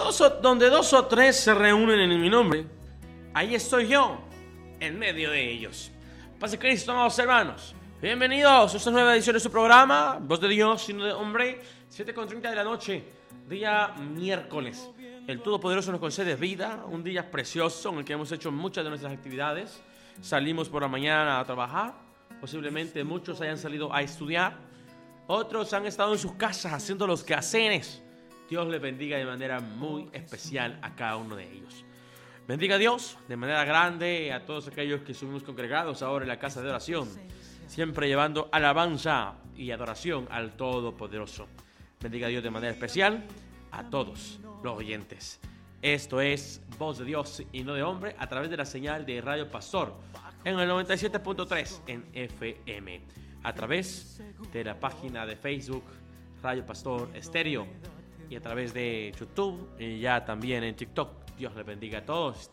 donde dos o tres se reúnen en mi nombre, ahí estoy yo, en medio de ellos. Paz de Cristo, amados hermanos. Bienvenidos a esta nueva edición de su programa, Voz de Dios y no de hombre, 7:30 de la noche, día miércoles. El Todopoderoso nos concede vida, un día precioso en el que hemos hecho muchas de nuestras actividades. Salimos por la mañana a trabajar, posiblemente muchos hayan salido a estudiar, otros han estado en sus casas haciendo los quehaceres. Dios les bendiga de manera muy especial a cada uno de ellos. Bendiga a Dios de manera grande a todos aquellos que estuvimos congregados ahora en la casa de oración, siempre llevando alabanza y adoración al Todopoderoso. Bendiga a Dios de manera especial a todos los oyentes. Esto es Voz de Dios y no de hombre a través de la señal de Radio Pastor en el 97.3 en FM, a través de la página de Facebook Radio Pastor Estéreo y a través de YouTube y ya también en TikTok. Dios les bendiga a todos.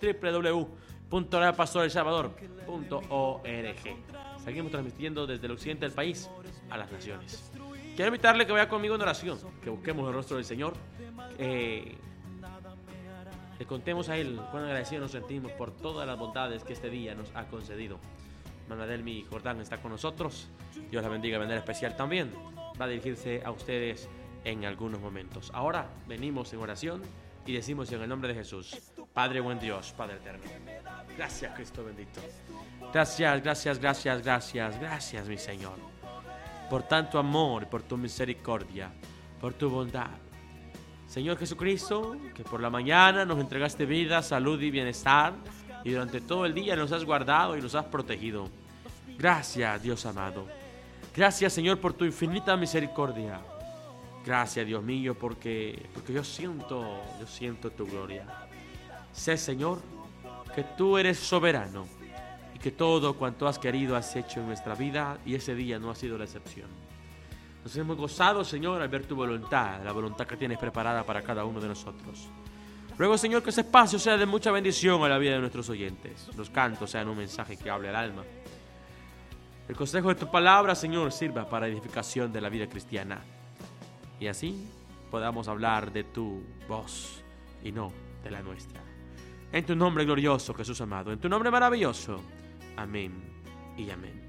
www.radiopastoresalvador.org. Seguimos transmitiendo desde el occidente del país a las naciones. Quiero invitarle que vaya conmigo en oración, que busquemos el rostro del Señor, le contemos a Él cuán agradecidos nos sentimos por todas las bondades que este día nos ha concedido. Manadelmi Jordán está con nosotros. Dios la bendiga de manera especial también. Va a dirigirse a ustedes en algunos momentos. Ahora venimos en oración y decimos en el nombre de Jesús: Padre buen Dios, Padre eterno, gracias Cristo bendito. Gracias, gracias, gracias, gracias, gracias mi Señor, por tanto amor, por tu misericordia, por tu bondad. Señor Jesucristo, que por la mañana nos entregaste vida, salud y bienestar, y durante todo el día nos has guardado y nos has protegido. Gracias, Dios amado. Gracias, Señor, por tu infinita misericordia. Gracias, Dios mío, porque yo siento tu gloria. Sé, Señor, que tú eres soberano y que todo cuanto has querido has hecho en nuestra vida, y ese día no ha sido la excepción. Nos hemos gozado, Señor, al ver tu voluntad, la voluntad que tienes preparada para cada uno de nosotros. Ruego, Señor, que ese espacio sea de mucha bendición a la vida de nuestros oyentes. Los cantos sean un mensaje que hable al alma. El consejo de tu palabra, Señor, sirva para edificación de la vida cristiana. Y así podamos hablar de tu voz y no de la nuestra. En tu nombre glorioso, Jesús amado, en tu nombre maravilloso. Amén y amén.